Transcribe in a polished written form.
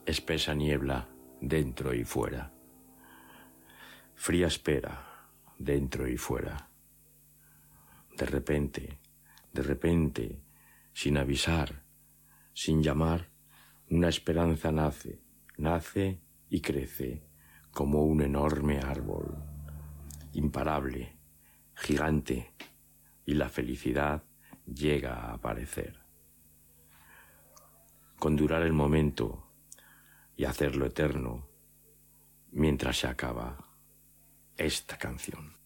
espesa niebla dentro y fuera, fría espera dentro y fuera. De repente, sin avisar, sin llamar, una esperanza nace y crece como un enorme árbol, imparable, gigante, y la felicidad llega a aparecer. Condurar el momento y hacerlo eterno mientras se acaba esta canción.